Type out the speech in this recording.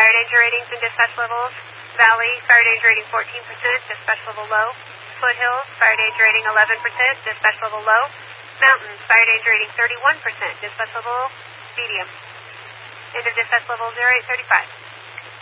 fire danger ratings and dispatch levels. Valley, fire danger rating 14%, dispatch level low. Foothills, fire danger rating 11%, dispatch level low. Mountains, fire danger rating 31%, dispatch level medium. End of dispatch level 0835.